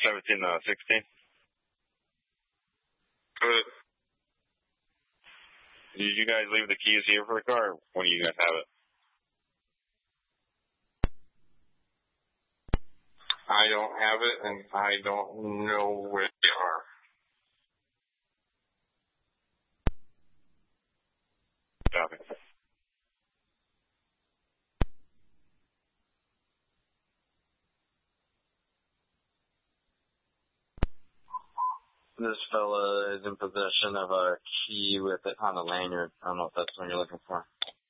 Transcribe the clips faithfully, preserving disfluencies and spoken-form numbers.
seventeen to sixteen. Good. Did you guys leave the keys here for the car, or when do you guys have it? I don't have it, and I don't know where they are. Copy. This fella is in possession of a key with it on a lanyard. I don't know if that's what you're looking for.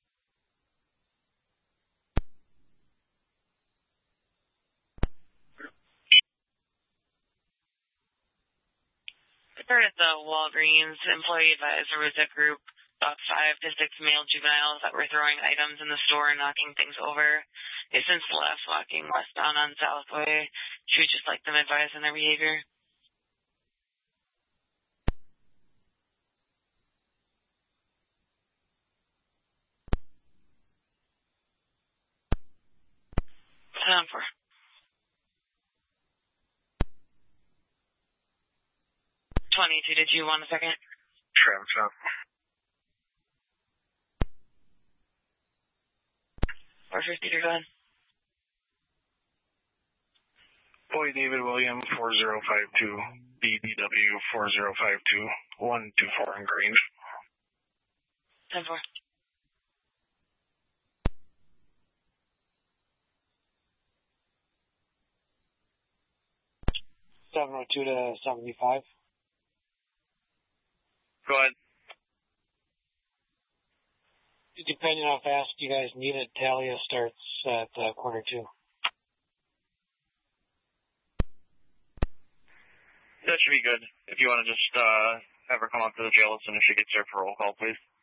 We're at the Walgreens Employee Advisor was a group about five to six male juveniles that were throwing items in the store and knocking things over. They since left, walking westbound on Southway. Should we just like them advise on their behavior? Down for. twenty-two, did you want a second? Sure, sure. four fifty, go ahead. Boy David William, four zero five two, B D W four zero five two, one two four in Grange. ten four. seven oh two to seventy-five. Go ahead. Depending on how fast you guys need it, Talia starts at uh, corner two. That should be good. If you want to just uh, have her come up to the jail as soon as she gets there for roll call, please.